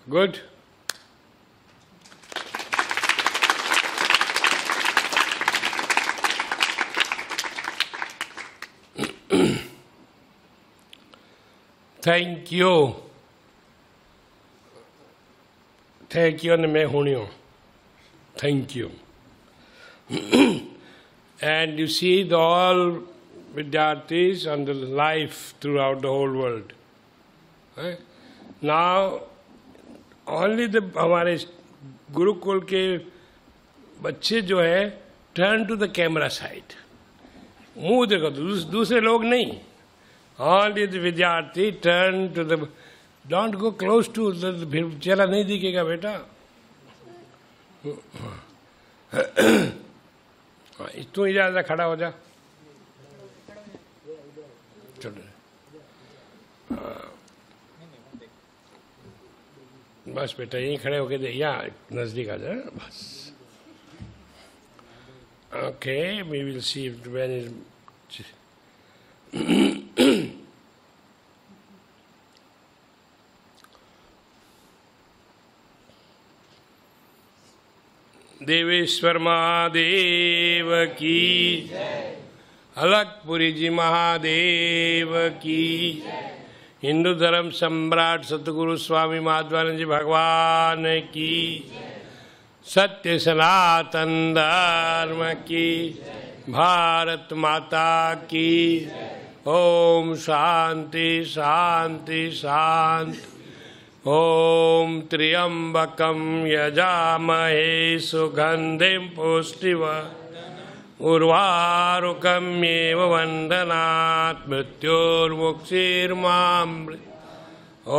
Good. Thank you. Thank you, and मैं हूँ. Thank you. And you see the all Vidyarthis and the life throughout the whole world. Now, only the हमारे गुरुकुल के बच्चे जो है turn to the camera side. मुंह देखो, दूसरे लोग नहीं. Only the Vidyarthi turn to the. Don't go close to the. फिर चेहरा नहीं दिखेगा बेटा. तू इधर जा, खड़ा हो जा. चलो. बस बेटा यहीं खड़े होके दे, यहाँ नजदीक आ जा बस. Okay, we will see when it. देवेश्वर महादेव की, अलकपुरी जी महादेव की, हिंदू धर्म सम्राट सतगुरु स्वामी माधवानंद जी भगवान की, सत्य सनातन धर्म की, भारत माता की. ओम शांति शांति शांति. ओम त्र्यंबकं यजामहे सुगंधिं पुष्टिवर्धनम् उर्वारुकमेव वन्दनात् मृत्योर्मुक्षीर्मामृतात्.